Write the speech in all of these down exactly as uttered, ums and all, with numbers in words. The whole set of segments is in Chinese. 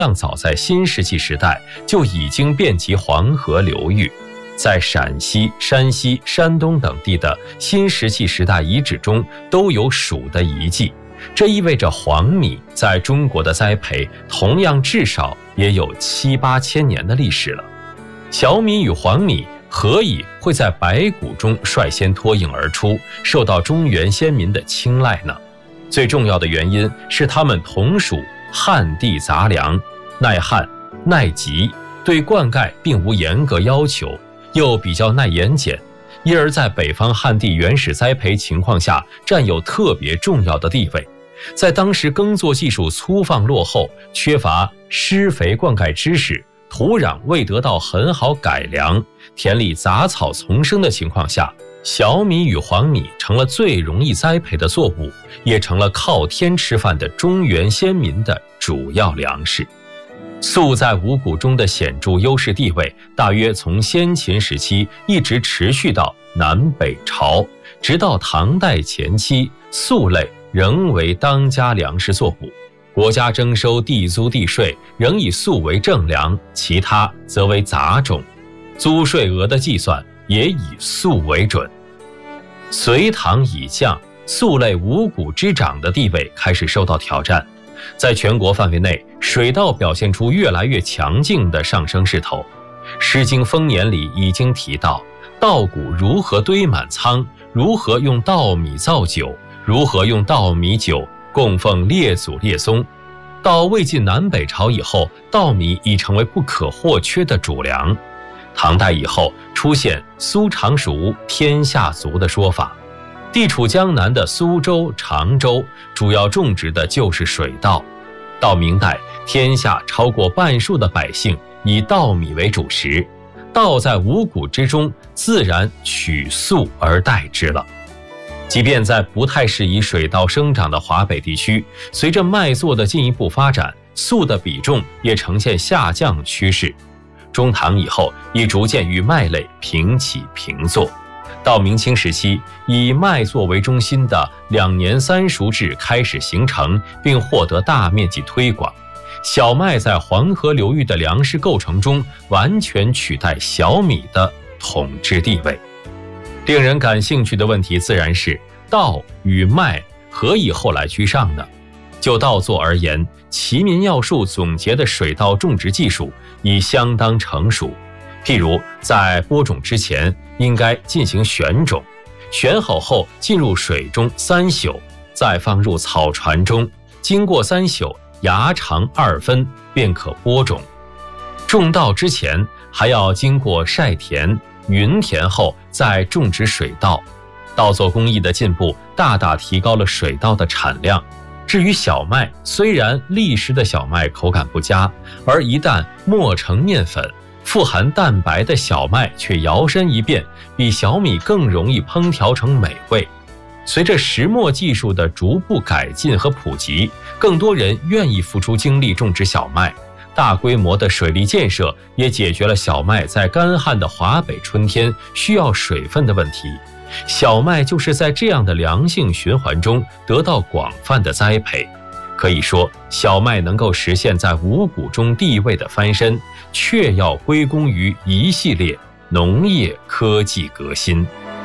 样早在新石器时代就已经遍及黄河流域，在陕西、山西、山东等地的新石器时代遗址中都有蜀的遗迹，这意味着黄米在中国的栽培同样至少也有七八千年的历史了。小米与黄米何以会在白骨中率先脱颖而出，受到中原先民的青睐呢？最重要的原因是它们同属旱地杂粮，耐旱、耐急，对灌溉并无严格要求，又比较耐盐碱，因而在北方旱地原始栽培情况下占有特别重要的地位。在当时耕作技术粗放落后，缺乏施肥灌溉知识，土壤未得到很好改良，田里杂草丛生的情况下，小米与黄米成了最容易栽培的作物，也成了靠天吃饭的中原先民的主要粮食。粟在五谷中的显著优势地位，大约从先秦时期一直持续到南北朝，直到唐代前期，粟类仍为当家粮食作物。国家征收地租地税，仍以粟为正粮，其他则为杂种。租税额的计算也以粟为准。隋唐以降，粟类五谷之长的地位开始受到挑战。在全国范围内，水稻表现出越来越强劲的上升势头。《诗经·丰年》里已经提到，稻谷如何堆满仓，如何用稻米造酒，如何用稻米酒供奉列祖列宗。到魏晋南北朝以后，稻米已成为不可或缺的主粮。唐代以后出现苏常熟天下足的说法，地处江南的苏州、常州主要种植的就是水稻。到明代，天下超过半数的百姓以稻米为主食，稻在五谷之中自然取粟而代之了。即便在不太适宜水稻生长的华北地区，随着麦作的进一步发展，粟的比重也呈现下降趋势。中唐以后，已逐渐与麦类平起平坐。到明清时期，以麦作为中心的两年三熟制开始形成，并获得大面积推广。小麦在黄河流域的粮食构成中完全取代小米的统治地位。令人感兴趣的问题自然是，稻与麦何以后来居上呢？就稻作而言，齐民要术总结的水稻种植技术已相当成熟。譬如在播种之前，应该进行选种，选好后进入水中三宿，再放入草船中，经过三宿，芽长二分，便可播种。种稻之前还要经过晒田、匀田后再种植水稻。稻作工艺的进步大大提高了水稻的产量。至于小麦，虽然砾石的小麦口感不佳，而一旦磨成面粉，富含蛋白的小麦却摇身一变，比小米更容易烹调成美味。随着石磨技术的逐步改进和普及，更多人愿意付出精力种植小麦。大规模的水利建设也解决了小麦在干旱的华北春天需要水分的问题。小麦就是在这样的良性循环中得到广泛的栽培。可以说，小麦能够实现在五谷中地位的翻身，却要归功于一系列农业科技革新。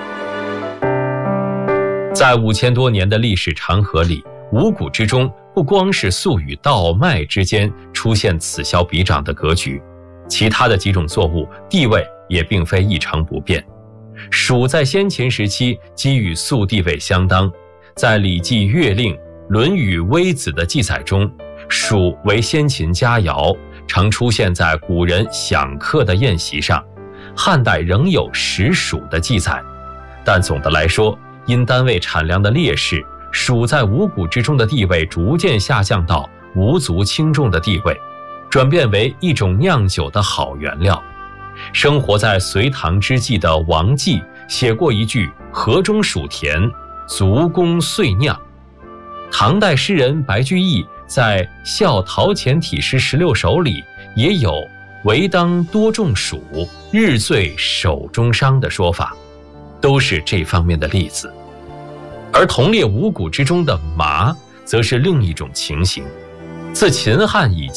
在五千多年的历史长河里，五谷之中不光是粟与稻麦之间出现此消彼长的格局，其他的几种作物地位也并非一成不变。黍在先秦时期即与粟地位相当，在《礼记·乐令》《论语·微子》的记载中，黍为先秦佳肴，常出现在古人享客的宴席上。汉代仍有食黍的记载，但总的来说，因单位产量的劣势，黍在五谷之中的地位逐渐下降到无足轻重的地位，转变为一种酿酒的好原料。生活在隋唐之际的王继写过一句“河中黍田，足供岁酿”。唐代诗人白居易在《笑陶潜体诗十六首》里也有“唯当多种黍，日醉手中伤”的说法，都是这方面的例子。而同列五谷之中的麻，则是另一种情形。自秦汉以降，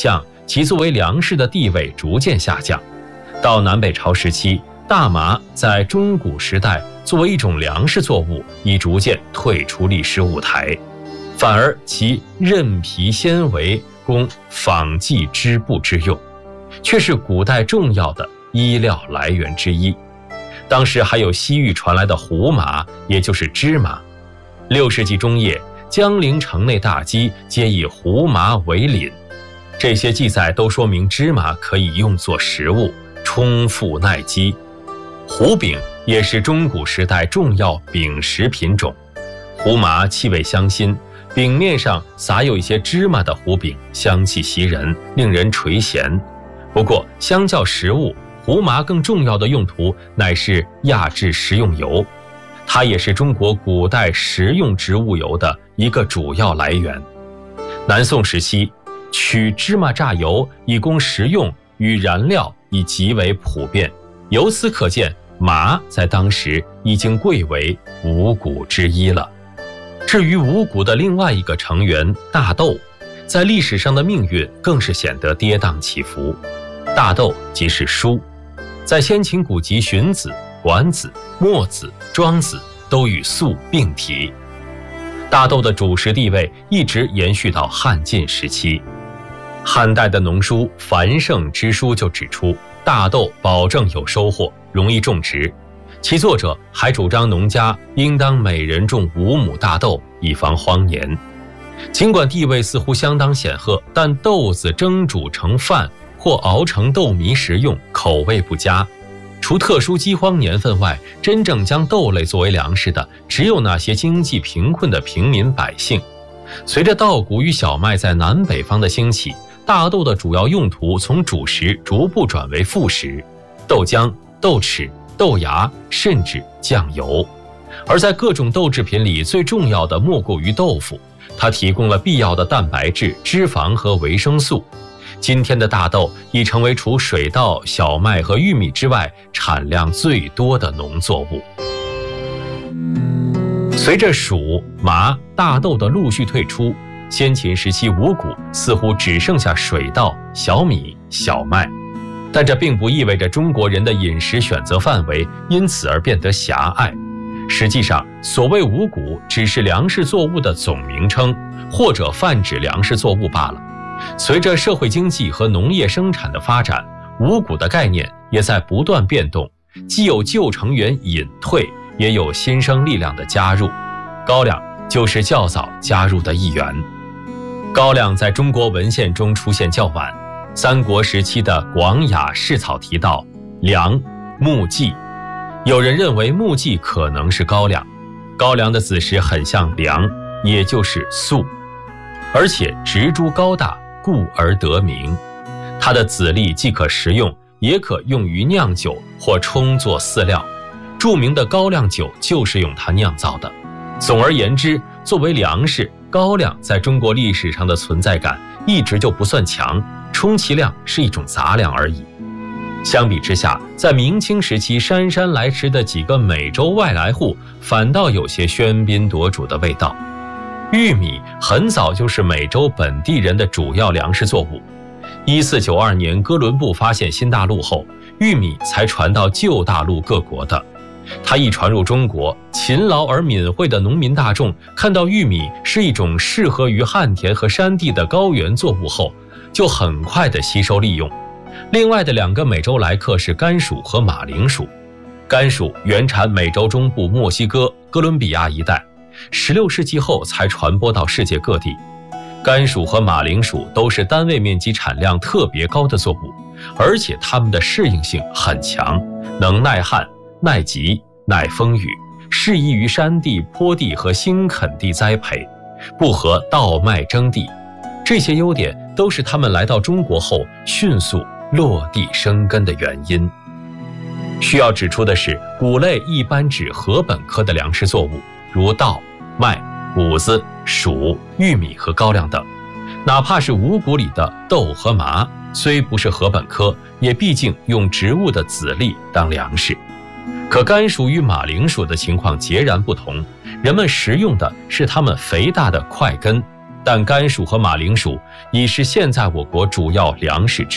其作为粮食的地位逐渐下降。到南北朝时期，大麻在中古时代作为一种粮食作物已逐渐退出历史舞台，反而其韧皮纤维供纺绩织布之用，却是古代重要的衣料来源之一。当时还有西域传来的胡麻，也就是芝麻。六世纪中叶，江陵城内大饥，皆以胡麻为领。这些记载都说明芝麻可以用作食物，充腹耐饥。胡饼也是中古时代重要饼食品种。胡麻气味香辛，饼面上撒有一些芝麻的胡饼，香气袭人，令人垂涎。不过，相较食物，胡麻更重要的用途乃是压制食用油，它也是中国古代食用植物油的一个主要来源。南宋时期，取芝麻榨油以供食用与燃料已极为普遍，由此可见，麻在当时已经贵为五谷之一了。至于五谷的另外一个成员大豆，在历史上的命运更是显得跌宕起伏。大豆即是书，在先秦古籍《荀子》《管子》《墨子》《庄子》都与粟并提。大豆的主食地位一直延续到汉晋时期。汉代的农书《繁盛之书》就指出，大豆保证有收获，容易种植。其作者还主张农家应当每人种五亩大豆，以防荒年。尽管地位似乎相当显赫，但豆子蒸煮成饭或熬成豆糜食用，口味不佳。除特殊饥荒年份外，真正将豆类作为粮食的，只有那些经济贫困的平民百姓。随着稻谷与小麦在南北方的兴起，大豆的主要用途从主食逐步转为副食，豆浆、豆豉、豆芽，甚至酱油。而在各种豆制品里，最重要的莫过于豆腐，它提供了必要的蛋白质、脂肪和维生素。今天的大豆已成为除水稻、小麦和玉米之外产量最多的农作物。随着黍、麻、大豆的陆续退出，先秦时期五谷似乎只剩下水稻、小米、小麦。但这并不意味着中国人的饮食选择范围因此而变得狭隘。实际上，所谓五谷只是粮食作物的总名称，或者泛指粮食作物罢了。随着社会经济和农业生产的发展，五谷的概念也在不断变动，既有旧成员隐退，也有新生力量的加入。高粱就是较早加入的一员。高粱在中国文献中出现较晚，三国时期的《广雅释草》提到梁、木季，有人认为木季可能是高粱。高粱的子实很像梁，也就是粟，而且植株高大，故而得名。它的籽粒既可食用，也可用于酿酒或充作饲料。著名的高粱酒就是用它酿造的。总而言之，作为粮食，高粱在中国历史上的存在感一直就不算强，充其量是一种杂粮而已。相比之下，在明清时期姗姗来迟的几个美洲外来户反倒有些喧宾夺主的味道。玉米很早就是美洲本地人的主要粮食作物。一四九二年哥伦布发现新大陆后，玉米才传到旧大陆各国的。它一传入中国，勤劳而敏慧的农民大众看到玉米是一种适合于旱田和山地的高原作物后，就很快地吸收利用。另外的两个美洲来客是甘薯和马铃薯。甘薯原产美洲中部墨西哥、哥伦比亚一带，十六世纪后才传播到世界各地。甘薯和马铃薯都是单位面积产量特别高的作物，而且它们的适应性很强，能耐旱、耐急、耐风雨，适宜于山地、坡地和新垦地栽培，不合稻麦征地。这些优点都是他们来到中国后迅速落地生根的原因。需要指出的是，谷类一般指禾本科的粮食作物，如稻、麦、谷子、黍、玉米和高粱等。哪怕是五谷里的豆和麻，虽不是禾本科，也毕竟用植物的籽粒当粮食。可甘薯与马铃薯的情况截然不同，人们食用的是它们肥大的块根， 但甘薯和马铃薯已是现在我国主要粮食之一。